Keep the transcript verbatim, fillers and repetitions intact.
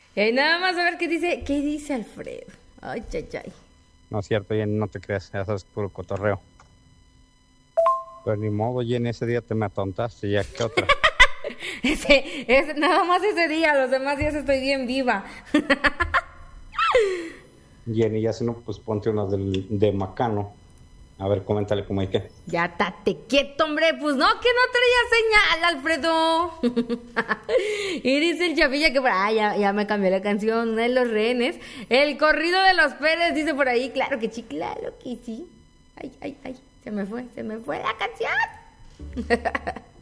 Eh, nada más a ver qué dice, qué dice Alfredo. Ay, ay, ay. No es cierto, Jenny, no te creas, eso es puro cotorreo. Pero ni modo, Jenny, ese día te me atontaste, ya que otra. Ese, ese, nada más ese día, los demás días estoy bien viva. Jenny, ya si no, pues ponte unas del, de Macano. A ver, coméntale cómo hay que. Ya tate quieto, hombre. Pues no, que no traía señal, Alfredo. Y dice el Chavilla que por ah, ya, ya me cambió la canción, una de los rehenes. El corrido de los Pérez, dice por ahí. Claro que sí, claro que sí. Ay, ay, ay. Se me fue, se me fue la canción.